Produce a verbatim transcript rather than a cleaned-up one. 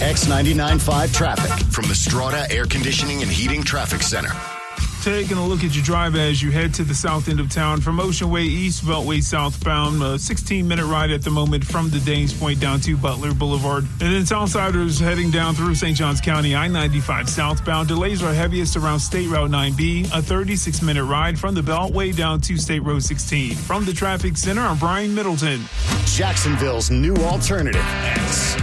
X ninety-nine point five traffic from the Strata Air Conditioning and Heating Traffic Center. Taking a look at your drive as you head to the south end of town from Ocean Way East, Beltway southbound. A sixteen-minute ride at the moment from the Danes Point down to Butler Boulevard. And then Southsiders heading down through Saint Johns County, I ninety-five southbound. Delays are heaviest around State Route nine B. A thirty-six-minute ride from the Beltway down to State Road sixteen. From the Traffic Center, I'm Brian Middleton. Jacksonville's new alternative, X